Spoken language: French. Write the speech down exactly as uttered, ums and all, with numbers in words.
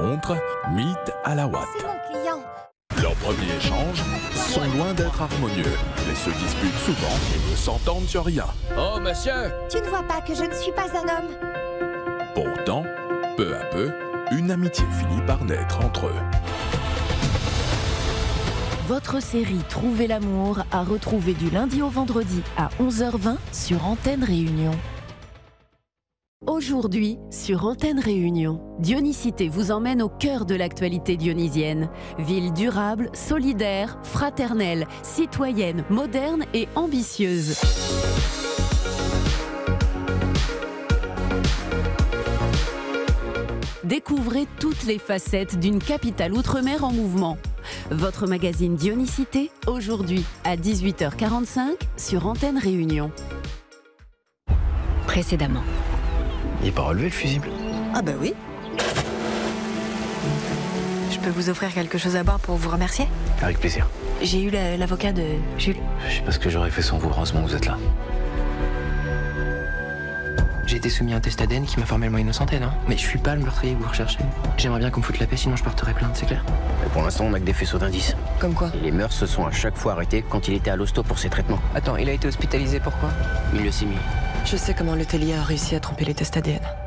rencontre, mythe à la Watt. C'est mon client. Leurs premiers échanges sont loin d'être harmonieux, mais se disputent souvent et ne s'entendent sur rien. Oh, monsieur! Tu ne vois pas que je ne suis pas un homme? Pourtant, peu à peu, une amitié finit par naître entre eux. Votre série Trouver l'amour à retrouver du lundi au vendredi à onze heures vingt sur Antenne Réunion. Aujourd'hui, sur Antenne Réunion, Dionysité vous emmène au cœur de l'actualité dionysienne. Ville durable, solidaire, fraternelle, citoyenne, moderne et ambitieuse. Découvrez toutes les facettes d'une capitale outre-mer en mouvement. Votre magazine Dionysité, aujourd'hui à dix-huit heures quarante-cinq sur Antenne Réunion. Précédemment. Il n'est pas relevé le fusible. Ah bah oui. Je peux vous offrir quelque chose à boire pour vous remercier? Avec plaisir. J'ai eu la- l'avocat de Jules. Je sais pas ce que j'aurais fait sans vous, heureusement que vous êtes là. J'ai été soumis à un test A D N qui m'a formellement innocenté, non? Mais je suis pas le meurtrier que vous recherchez. J'aimerais bien qu'on me foute la paix, sinon je porterai plainte, c'est clair? Mais pour l'instant, on n'a que des faisceaux d'indices. Comme quoi? Et les mœurs se sont à chaque fois arrêtés quand il était à l'hosto pour ses traitements. Attends, il a été hospitalisé, pourquoi? Une leucémie. Je sais comment le Télia a réussi à tromper les tests A D N.